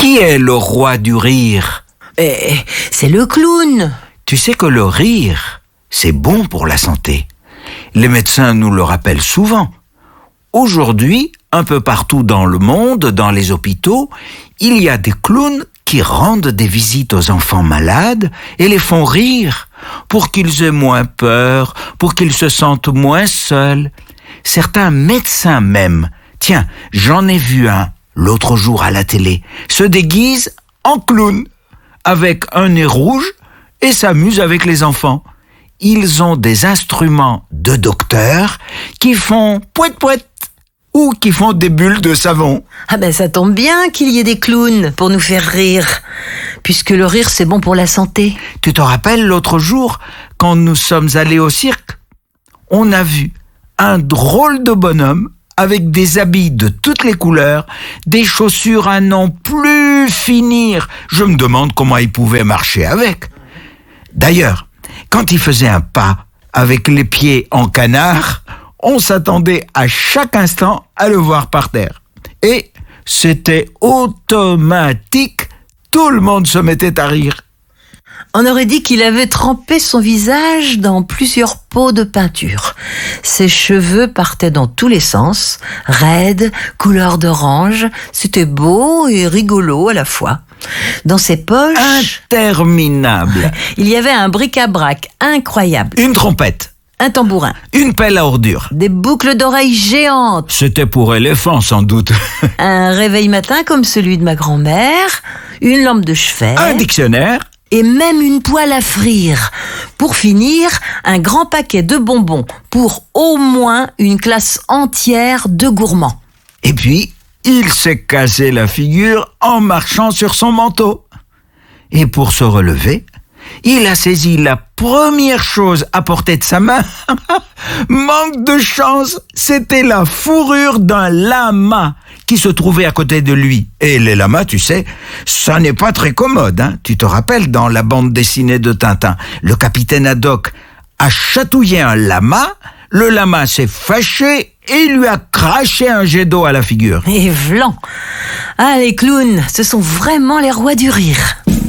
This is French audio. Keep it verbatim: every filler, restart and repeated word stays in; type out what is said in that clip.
Qui est le roi du rire? Eh, c'est le clown. Tu sais que le rire, c'est bon pour la santé. Les médecins nous le rappellent souvent. Aujourd'hui, un peu partout dans le monde, dans les hôpitaux, il y a des clowns qui rendent des visites aux enfants malades et les font rire pour qu'ils aient moins peur, pour qu'ils se sentent moins seuls. Certains médecins même, tiens, j'en ai vu un l'autre jour à la télé, se déguise en clown avec un nez rouge et s'amuse avec les enfants. Ils ont des instruments de docteur qui font pouet-pouet ou qui font des bulles de savon. Ah ben ça tombe bien qu'il y ait des clowns pour nous faire rire, puisque le rire c'est bon pour la santé. Tu te rappelles l'autre jour, quand nous sommes allés au cirque, on a vu un drôle de bonhomme avec des habits de toutes les couleurs, des chaussures à n'en plus finir. Je me demande comment il pouvait marcher avec. D'ailleurs, quand il faisait un pas avec les pieds en canard, on s'attendait à chaque instant à le voir par terre. Et c'était automatique, tout le monde se mettait à rire. On aurait dit qu'il avait trempé son visage dans plusieurs pots de peinture. Ses cheveux partaient dans tous les sens, raides, couleur d'orange. C'était beau et rigolo à la fois. Dans ses poches... Interminable. Il y avait un bric-à-brac incroyable. Une trompette. Un tambourin. Une pelle à ordures. Des boucles d'oreilles géantes. C'était pour éléphant sans doute. Un réveil matin comme celui de ma grand-mère. Une lampe de chevet. Un dictionnaire. Et même une poêle à frire. Pour finir, un grand paquet de bonbons pour au moins une classe entière de gourmands. Et puis, il s'est cassé la figure en marchant sur son manteau. Et pour se relever, il a saisi la première chose à portée de sa main. Manque de chance, c'était la fourrure d'un lama qui se trouvait à côté de lui. Et les lamas, tu sais, ça n'est pas très commode, hein. Tu te rappelles dans la bande dessinée de Tintin, le capitaine Haddock a chatouillé un lama, le lama s'est fâché et il lui a craché un jet d'eau à la figure. Et vlan. Ah, les clowns, ce sont vraiment les rois du rire.